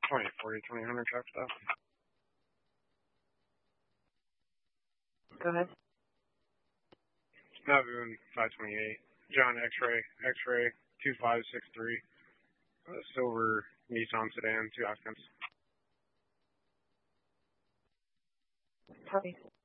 2040, 2000 truck stop. Go ahead. Naboon 528. John X-ray 2563. Silver Nissan sedan, 2 occupants. Copy.